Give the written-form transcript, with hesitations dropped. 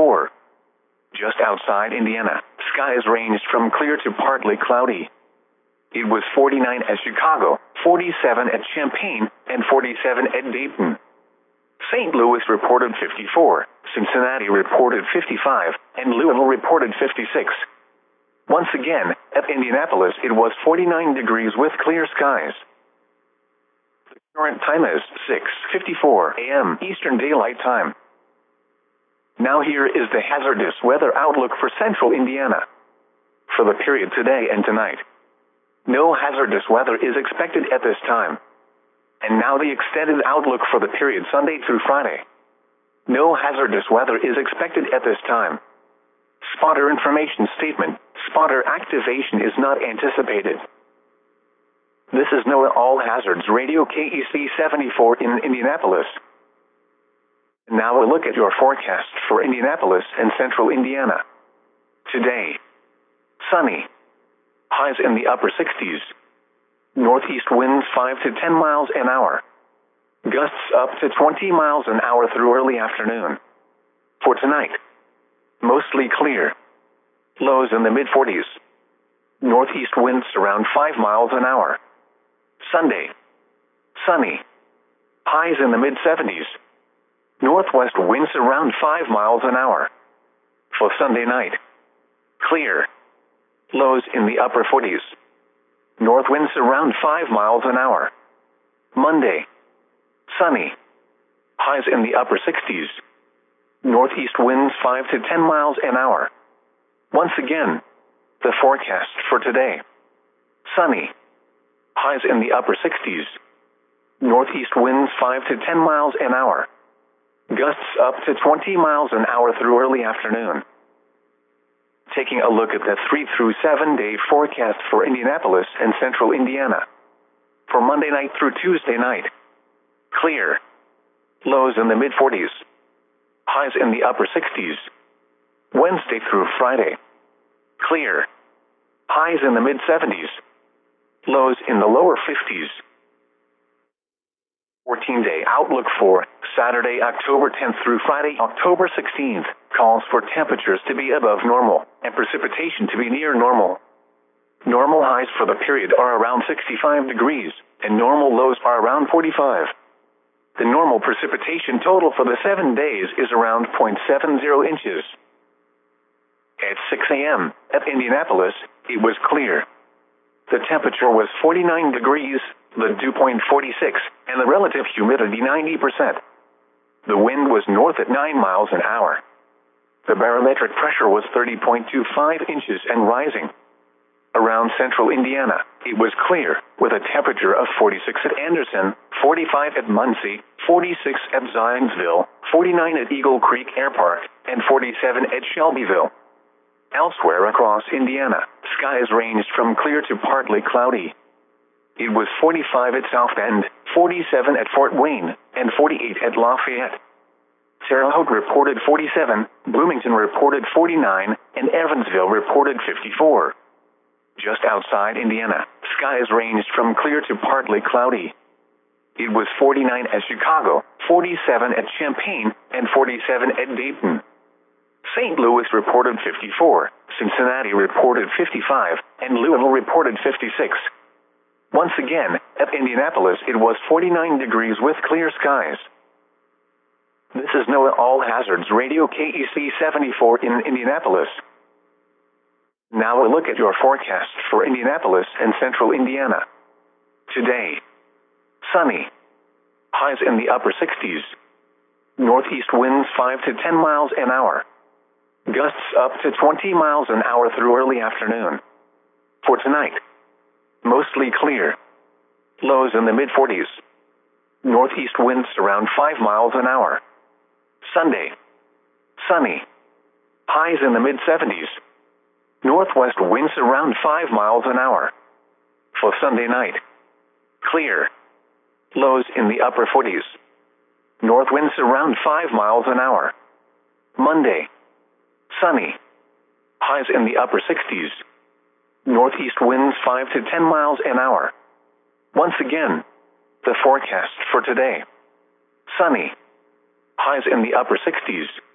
54. Just outside Indiana, skies ranged from clear to partly cloudy. It was 49 at Chicago, 47 at Champaign, and 47 at Dayton. St. Louis reported 54, Cincinnati reported 55, and Louisville reported 56. Once again, at Indianapolis it was 49 degrees with clear skies. The current time is 6:54 a.m. Eastern Daylight Time. Now here is the hazardous weather outlook for central Indiana. For the period today and tonight, no hazardous weather is expected at this time. And now the extended outlook for the period Sunday through Friday. No hazardous weather is expected at this time. Spotter information statement. Spotter activation is not anticipated. This is NOAA All Hazards Radio KEC 74 in Indianapolis. Now we'll look at your forecast for Indianapolis and central Indiana. Today, sunny. Highs in the upper 60s. Northeast winds 5 to 10 miles an hour. Gusts up to 20 miles an hour through early afternoon. For tonight, mostly clear. Lows in the mid-40s. Northeast winds around 5 miles an hour. Sunday, sunny. Highs in the mid-70s. Northwest winds around 5 miles an hour. For Sunday night, clear. Lows in the upper 40s. North winds around 5 miles an hour. Monday, sunny. Highs in the upper 60s. Northeast winds 5 to 10 miles an hour. Once again, the forecast for today. Sunny. Highs in the upper 60s. Northeast winds 5 to 10 miles an hour. Gusts up to 20 miles an hour through early afternoon. Taking a look at the 3 through 7 day forecast for Indianapolis and central Indiana. For Monday night through Tuesday night, clear. Lows in the mid-40s. Highs in the upper 60s. Wednesday through Friday, clear. Highs in the mid-70s. Lows in the lower 50s. 14-day outlook for Saturday, October 10th through Friday, October 16th, calls for temperatures to be above normal and precipitation to be near normal. Normal highs for the period are around 65 degrees, and normal lows are around 45. The normal precipitation total for the 7 days is around 0.70 inches. At 6 a.m. at Indianapolis, it was clear. The temperature was 49 degrees, the dew point 46, and the relative humidity 90%. The wind was north at 9 miles an hour. The barometric pressure was 30.25 inches and rising. Around central Indiana, it was clear, with a temperature of 46 at Anderson, 45 at Muncie, 46 at Zionsville, 49 at Eagle Creek Air Park, and 47 at Shelbyville. Elsewhere across Indiana, skies ranged from clear to partly cloudy. It was 45 at South Bend, 47 at Fort Wayne, and 48 at Lafayette. Terre Haute reported 47, Bloomington reported 49, and Evansville reported 54. Just outside Indiana, skies ranged from clear to partly cloudy. It was 49 at Chicago, 47 at Champaign, and 47 at Dayton. St. Louis reported 54, Cincinnati reported 55, and Louisville reported 56. Once again, at Indianapolis it was 49 degrees with clear skies. This is NOAA All Hazards Radio KEC 74 in Indianapolis. Now we'll look at your forecast for Indianapolis and central Indiana. Today, sunny. Highs in the upper 60s. Northeast winds 5 to 10 miles an hour. Gusts up to 20 miles an hour through early afternoon. For tonight, mostly clear. Lows in the mid-40s. Northeast winds around 5 miles an hour. Sunday, sunny. Highs in the mid-70s. Northwest winds around 5 miles an hour. For Sunday night, clear. Lows in the upper 40s. North winds around 5 miles an hour. Monday, sunny. Highs in the upper 60s. Northeast winds 5 to 10 miles an hour. Once again, the forecast for today. Sunny. Highs in the upper 60s.